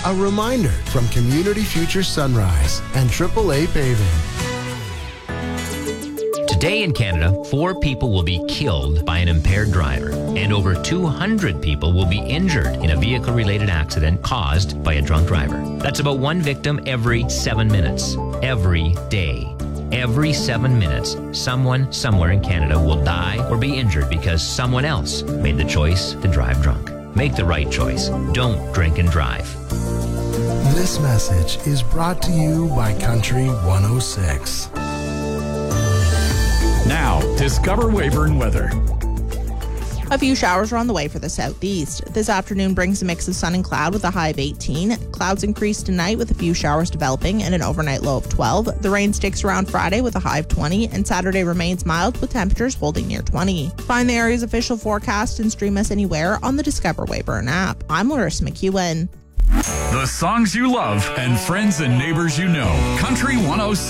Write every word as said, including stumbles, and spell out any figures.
A reminder from Community Future Sunrise and triple A Paving. Today in Canada, four people will be killed by an impaired driver, and over two hundred people will be injured in a vehicle-related accident caused by a drunk driver. That's about one victim every seven minutes, every day. Every seven minutes, someone somewhere in Canada will die or be injured because someone else made the choice to drive drunk. Make the right choice. Don't drink and drive. This message is brought to you by Country one oh six. Now, discover Weyburn weather. A few showers are on the way for the southeast. This afternoon brings a mix of sun and cloud with a high of eighteen. Clouds increase tonight with a few showers developing and an overnight low of twelve. The rain sticks around Friday with a high of twenty, and Saturday remains mild with temperatures holding near twenty. Find the area's official forecast and stream us anywhere on the Discover Weyburn app. I'm Larissa McEwen. The songs you love and friends and neighbors you know. Country one oh six.